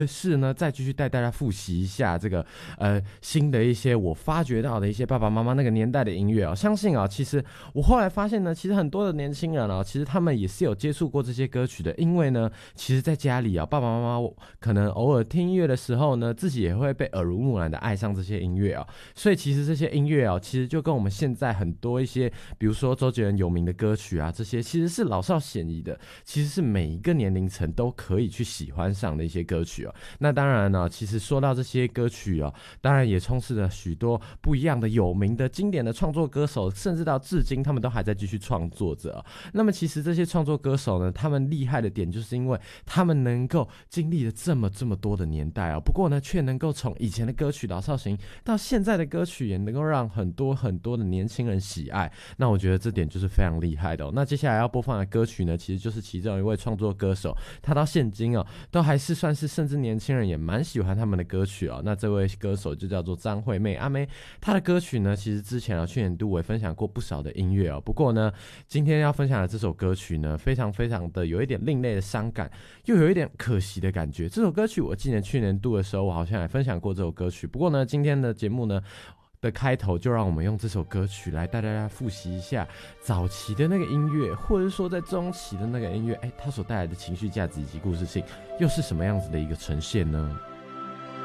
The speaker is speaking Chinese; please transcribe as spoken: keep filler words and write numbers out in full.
是呢，再继续带大家复习一下这个呃新的一些我发掘到的一些爸爸妈妈那个年代的音乐哦。相信啊，其实我后来发现呢，其实很多的年轻人啊，其实他们也是有接触过这些歌曲的，因为呢，其实在家里啊，爸爸妈妈可能偶尔听音乐的时候呢，自己也会被耳濡目染的爱上这些音乐啊。所以其实这些音乐啊，其实就跟我们现在很多一些，比如说周杰伦有名的歌曲啊，这些其实是老少咸宜的，其实是每一个年龄层都可以去喜欢上的一些歌曲哦。那当然呢，其实说到这些歌曲哦，当然也充斥着许多不一样的有名的经典的创作歌手，甚至到至今他们都还在继续创作着哦。那么其实这些创作歌手呢，他们厉害的点就是因为他们能够经历了这么这么多的年代哦，不过呢却能够从以前的歌曲老少型到现在的歌曲，也能够让很多很多的年轻人喜爱。那我觉得这点就是非常厉害的哦。那接下来要播放的歌曲呢，其实就是其中一位创作歌手，他到现今哦都还是算是甚至年轻人也蛮喜欢他们的歌曲哦。那这位歌手就叫做张惠妹阿妹，她的歌曲呢，其实之前啊去年度我也分享过不少的音乐哦。不过呢，今天要分享的这首歌曲呢，非常非常的有一点另类的伤感，又有一点可惜的感觉。这首歌曲我记得去年度的时候，我好像也分享过这首歌曲。不过呢，今天的节目呢的开头就让我们用这首歌曲来带大家复习一下早期的那个音乐，或者说在中期的那个音乐，哎，它所带来的情绪价值以及故事性，又是什么样子的一个呈现呢？